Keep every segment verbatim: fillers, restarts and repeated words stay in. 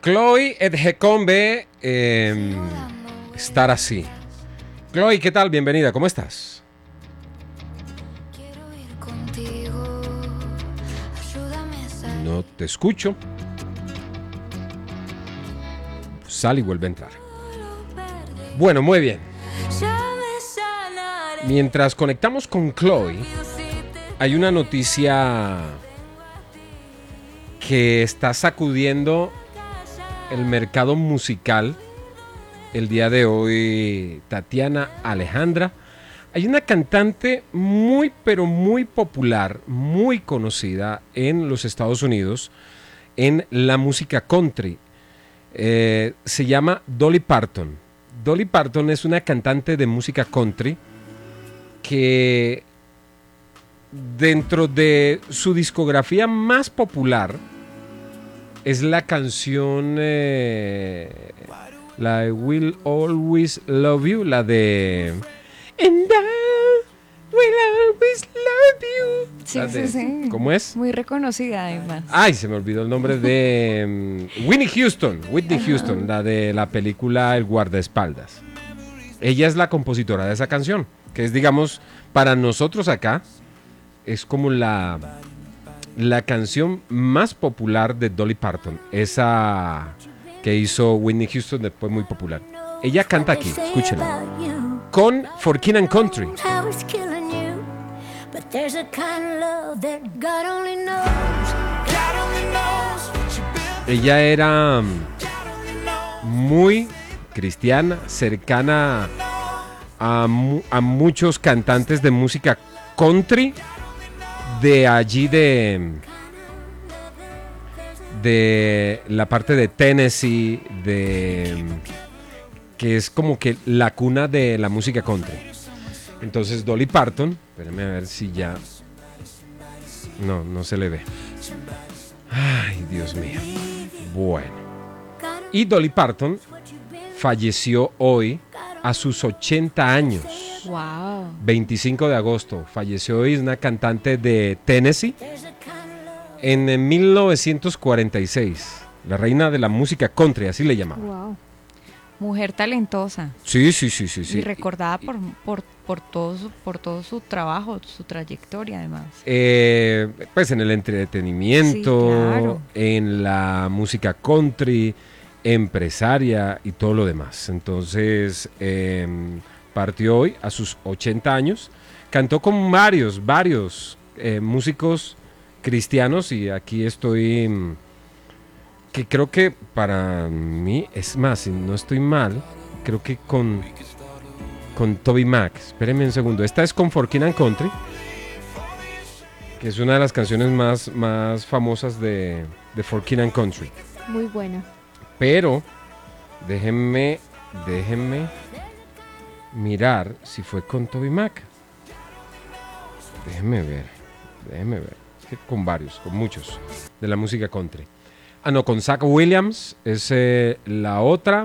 Chloe et Hecombe, eh, estar así. Chloe, ¿qué tal? Bienvenida, ¿cómo estás? No te escucho. Sal y vuelve a entrar. Bueno, muy bien. Mientras conectamos con Chloe, hay una noticia que está sacudiendo el mercado musical el día de hoy. Tatiana Alejandra, hay una cantante muy pero muy popular, muy conocida en los Estados Unidos en la música country. Eh, se llama Dolly Parton. Dolly Parton es una cantante de música country que dentro de su discografía más popular es la canción eh, la de Will Always Love You, la de And I Will Always Love You. Sí, La de, sí, sí. ¿Cómo es? Muy reconocida además. Ay, se me olvidó el nombre de um, Whitney Houston, Whitney Ajá. Houston, la de la película El guardaespaldas. Ella es la compositora de esa canción, que es, digamos, para nosotros acá, es como la, la canción más popular de Dolly Parton, esa que hizo Whitney Houston, después muy popular. Ella canta aquí, escúchenla, con For King and Country. Ella era muy cristiana, cercana a, mu- a muchos cantantes de música country de allí de de la parte de Tennessee, de que es como que la cuna de la música country. Entonces Dolly Parton, espérenme a ver si ya no, no se le ve. Ay, Dios mío. Bueno. Y Dolly Parton falleció hoy a sus ochenta años. Wow. veinticinco de agosto. Falleció hoy, es una cantante de Tennessee. En mil novecientos cuarenta y seis. La reina de la música country, así le llamaban. Wow. Mujer talentosa. Sí, sí, sí, sí, sí. Y recordada por, por, por, todo su, por todo su trabajo, su trayectoria además. Eh, pues en el entretenimiento, Sí, claro. en la música country, empresaria y todo lo demás. Entonces, eh, partió hoy a sus ochenta años. Cantó con varios, varios eh, músicos cristianos y aquí estoy, mm, que creo que para mí, es más, si no estoy mal, creo que con, con Toby Mac. Espérenme un segundo. Esta es con For King and Country, que es una de las canciones más, más famosas de, de For King and Country. Muy buena. Pero déjenme, déjenme mirar si fue con Toby Mac. Déjenme ver, déjenme ver. Es que con varios, con muchos de la música country. Ah, no, con Zach Williams es eh, la otra.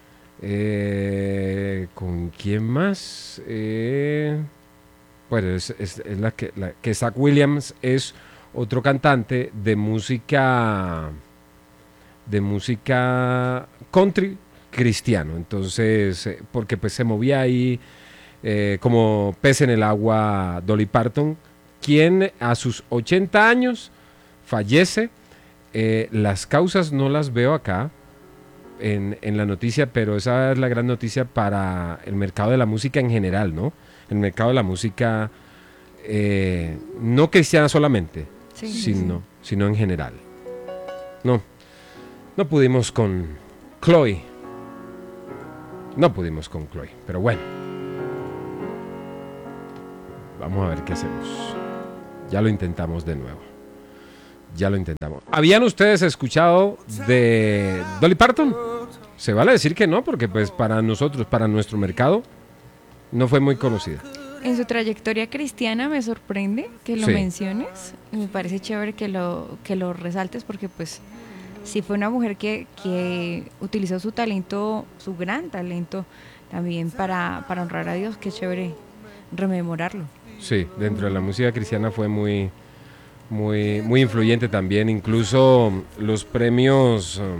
Eh, ¿Con quién más? Eh, bueno, es, es, es la que, la que Zach Williams es otro cantante de música de música country cristiano. Entonces, eh, porque pues se movía ahí eh, como pez en el agua Dolly Parton, quien a sus ochenta años fallece. Eh, las causas no las veo acá en, en la noticia, pero esa es la gran noticia para el mercado de la música en general, ¿no? El mercado de la música eh, no cristiana solamente, Sí, sino, sino en general. No, no pudimos con Chloe. No pudimos con Chloe, pero bueno. Vamos a ver qué hacemos. Ya lo intentamos de nuevo. Ya lo intentamos. ¿Habían ustedes escuchado de Dolly Parton? Se vale decir que no, porque pues para nosotros, para nuestro mercado, no fue muy conocida. En su trayectoria cristiana me sorprende que lo Sí. menciones. Me parece chévere que lo, que lo resaltes porque pues sí fue una mujer que, que utilizó su talento, su gran talento también para, para honrar a Dios. Qué chévere rememorarlo. Sí, dentro de la música cristiana fue muy, muy, muy influyente también. Incluso los premios um,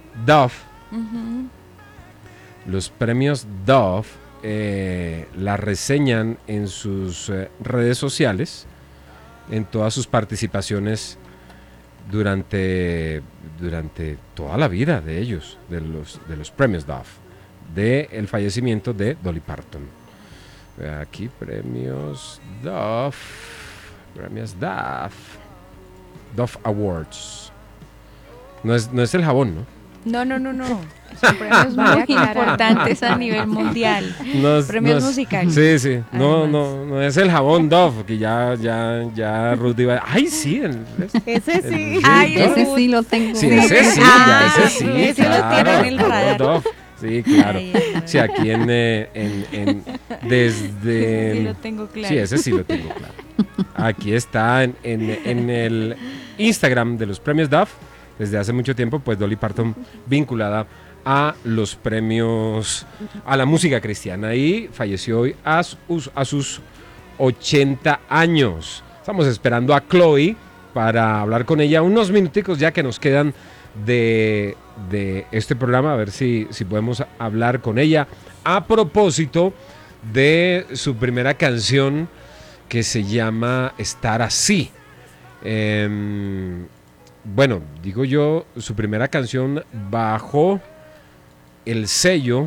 Dove, Ujú. los premios Dove, eh, la reseñan en sus eh, redes sociales, en todas sus participaciones durante, durante toda la vida de ellos, de los, de los premios Dove, del fallecimiento de Dolly Parton. Aquí premios Dove, premios Dove, Dove Awards. No es, no es el jabón, ¿no? No, no, no, no. Son premios muy importantes a nivel mundial. No es- Premios no es- musicales. Sí, sí. No, Además. no, no es el jabón Dove, que ya, ya, ya Ruth iba. Ay, sí. el- Ese sí. el- Ay, ¿no? ese Ese sí lo tengo. Sí, ese sí, Ah, ya, ese sí. ese lo claro, tiene en el jabón radar. Dove. Sí, claro. Ay, ay, ay. Sí, aquí en, eh, en, en- desde... Sí, lo tengo claro. Sí, ese sí lo tengo claro. Aquí está en, en- en el Instagram de los premios Dove, desde hace mucho tiempo, pues Dolly Parton vinculada a los premios, a la música cristiana, y falleció hoy a sus, a sus ochenta años. Estamos esperando a Chloe para hablar con ella unos minuticos ya que nos quedan de, de este programa, a ver si, si podemos hablar con ella a propósito de su primera canción, que se llama Estar Así. Em, bueno, digo yo, su primera canción bajo el sello,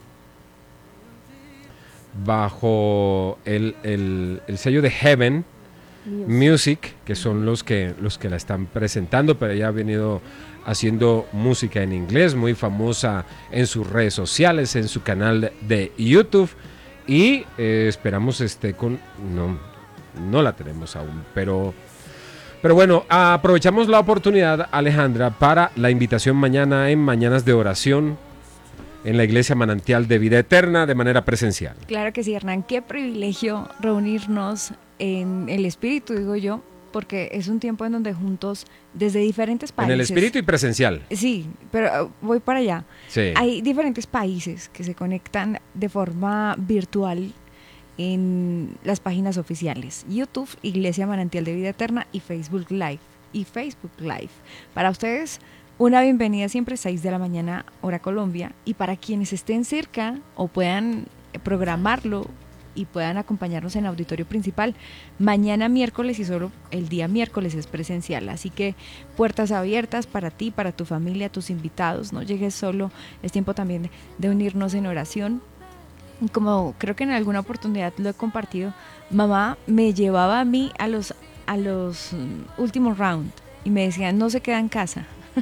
bajo el, el- el sello de Heaven Music, que son los que, los que la están presentando, pero ella ha venido haciendo música en inglés, muy famosa en sus redes sociales, en su canal de YouTube, y eh, esperamos esté con... No, no la tenemos aún, pero... Pero bueno, aprovechamos la oportunidad, Alejandra, para la invitación mañana en Mañanas de Oración en la Iglesia Manantial de Vida Eterna de manera presencial. Claro que sí, Hernán. Qué privilegio reunirnos en el espíritu, digo yo, porque es un tiempo en donde juntos, desde diferentes países... En el espíritu y presencial. Sí, pero uh, voy para allá. Sí. Hay diferentes países que se conectan de forma virtual en las páginas oficiales: YouTube, Iglesia Manantial de Vida Eterna, y Facebook Live. Y Facebook Live. Para ustedes, una bienvenida siempre, seis de la mañana, hora Colombia. Y para quienes estén cerca o puedan programarlo y puedan acompañarnos en el auditorio principal, mañana miércoles, y solo el día miércoles es presencial. Así que puertas abiertas para ti, para tu familia, tus invitados. No llegues solo, es tiempo también de, de unirnos en oración. Como creo que en alguna oportunidad lo he compartido, mamá me llevaba a mí a los, a los mm, últimos round y me decía: no se queda en casa.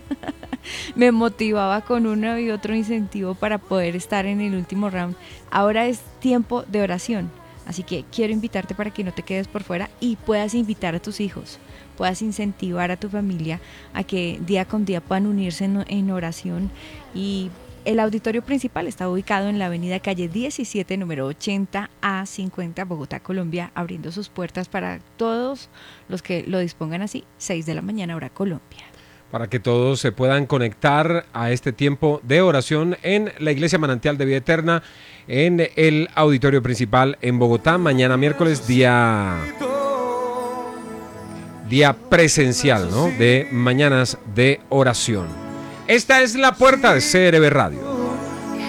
Me motivaba con uno y otro incentivo para poder estar en el último round. Ahora es tiempo de oración, así que quiero invitarte para que no te quedes por fuera y puedas invitar a tus hijos, puedas incentivar a tu familia a que día con día puedan unirse en, en oración. Y el auditorio principal está ubicado en la avenida Calle diecisiete, número ochenta A cincuenta, Bogotá, Colombia, abriendo sus puertas para todos los que lo dispongan así, seis de la mañana, hora Colombia. Para que todos se puedan conectar a este tiempo de oración en la Iglesia Manantial de Vida Eterna, en el auditorio principal en Bogotá, mañana miércoles, día, día presencial, ¿no? De Mañanas de Oración. Esta es la puerta de C R B Radio.